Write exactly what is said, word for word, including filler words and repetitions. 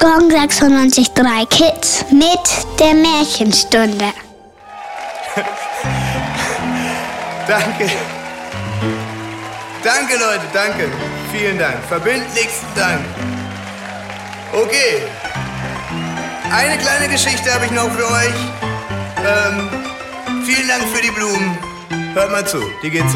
Gong sechsundneunzig Komma drei Kids mit der Märchenstunde. Danke. Danke, Leute, danke. Vielen Dank. Verbindlichsten Dank. Okay. Eine kleine Geschichte habe ich noch für euch. Ähm, vielen Dank für die Blumen. Hört mal zu, die geht so.